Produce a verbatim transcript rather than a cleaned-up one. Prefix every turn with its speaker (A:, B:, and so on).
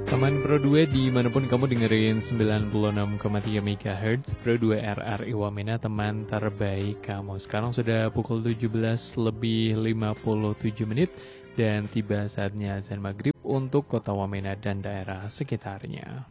A: Teman Pro dua dimanapun kamu dengerin sembilan puluh enam koma tiga MHz Pro dua R R I Wamena, teman terbaik kamu. Sekarang sudah pukul tujuh belas lebih lima puluh tujuh menit dan tiba saatnya azan maghrib untuk kota Wamena dan daerah sekitarnya.